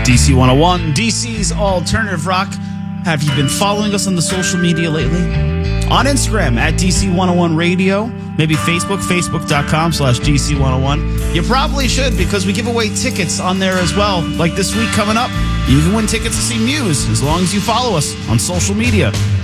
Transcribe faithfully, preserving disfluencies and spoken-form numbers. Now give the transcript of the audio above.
D C one oh one, D C's Alternative Rock. Have you been following us on the social media lately? On Instagram at D C one oh one Radio, maybe Facebook, facebook.com slash DC101. You probably should, because we give away tickets on there as well. Like this week coming up, you can win tickets to see Muse as long as you follow us on social media.